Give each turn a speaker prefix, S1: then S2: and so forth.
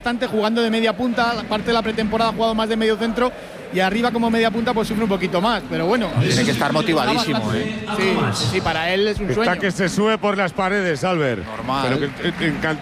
S1: bastante jugando de media punta, parte de la pretemporada ha jugado más de medio centro y arriba como media punta pues sufre un poquito más, pero bueno.
S2: Tiene que estar motivadísimo,
S1: Sí, para él es un sueño.
S3: Está que se sube por las paredes, Albert.
S2: Normal.
S3: Pero que